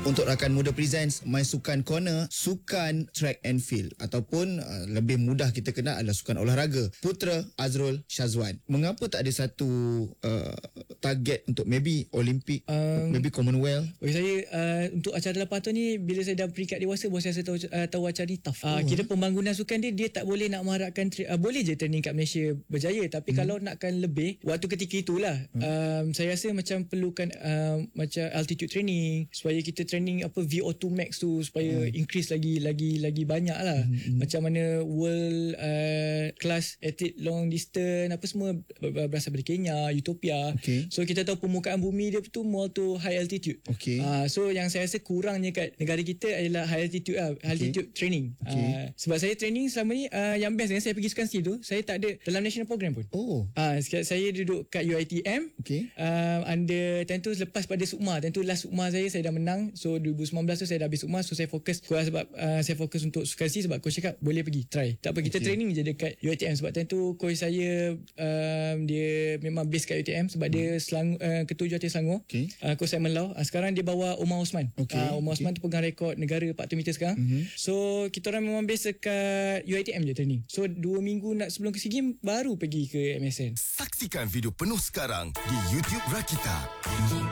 Untuk rakan muda presents My Sukan Corner, sukan track and field ataupun lebih mudah kita kenal adalah sukan olahraga. Putra Azrul Syazwan, mengapa tak ada satu target untuk maybe Olimpik, maybe Commonwealth? Bagi saya untuk acara 8 tahun ni, bila saya dah peringkat dewasa, bos saya tahu acara ni tough. Kira pembangunan sukan dia tak boleh nak mengharapkan boleh je training kat Malaysia berjaya, tapi kalau nakkan lebih waktu ketika itulah saya rasa macam perlukan macam altitude training supaya kita training VO2 max tu supaya increase lagi banyak lah. Macam mana world class athlete long distance apa semua berasal dari Kenya, Ethiopia. So kita tahu permukaan bumi dia tu more to high altitude. So yang saya rasa kurangnya kat negara kita adalah high altitude altitude training. Sebab saya training selama ni yang best dengan saya pergi sukan skill tu, saya tak ada dalam national program pun. Saya duduk kat UiTM under time tu lepas pada Sukma, time tu last Sukma saya dah menang. So 2019 tu saya dah habis Sukma, so saya fokus sebab saya fokus untuk sukan skill sebab coach cakap boleh pergi try. Tak apa, kita training je dekat UiTM sebab time tu coach saya dia memang base kat UiTM sebab dia ketua jurulatih Selangor. Coach Simon Lau. Sekarang dia bawa Omar Osman. Omar Osman tu pegang rekod negara 400 meter sekarang. So kita orang memang base dekat UiTM je training. So 2 minggu sebelum ke SEA Games baru pergi ke MSN. Saksikan video penuh sekarang di YouTube Rakita.